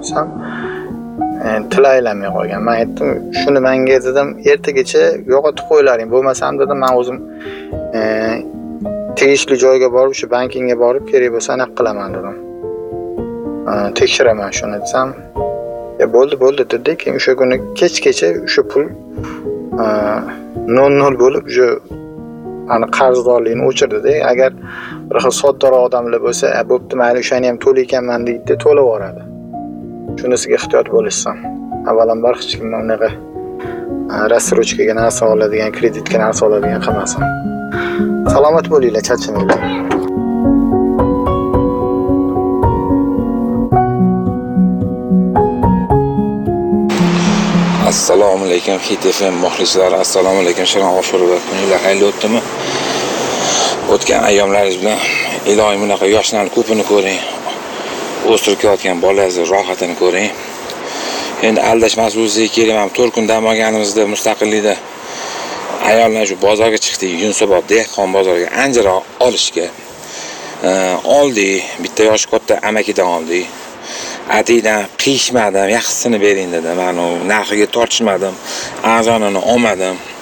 desam, til aylamay qolgan. Men aytdim, shuni menga dedim, ertagacha yo'qotib qo'ylaring. Bo'lmasam dedim, men o'zim tegishli joyga borib, shu bankingga borib, kerak bo'lsa anaqa qilaman dedim. Tekshiraman shuni desam, bo'ldi dedi. Keyin o'sha kuni kechgacha o'sha pul 0 bo'lib, o'sha qarzdorlikni o'chirdi-da. Agar bir xil soddaroq odamlar bo'lsa, bo'pti, mayli o'shani ham to'laykanman deydi, to'lab yuboradi. Shunisiga ehtiyot bo'lishsin. Avvalambor hech kim unaqa rassrochkaga narsa oladigan, kreditga narsa oladigan qilmasin. Salomat bo'linglar, charchamanglar. Assalomu alaykum Hit FM muxlislari, assalomu alaykum. Shirin G'ofurova, kuninglar xayrli o'tdimi? O'tgan ayyomlaringiz bilan iloyim bunaqa yoshlarni ko'pini ko'ring. O'stirayotgan bolalarning rohatini ko'ring. Endi aldashmasligingizga kerak. Men 4 kun dam olganimizda mustaqillikda ayollar shu bozorga chiqdik, Yunusobod dehqon bozoriga anjir olishga. Oldik, bitta yosh katta amakidan oldik. Atidan qiyishmadim, yaxshisini bering dedim. Men u narxiga tortishmadim, arzonini olmadim.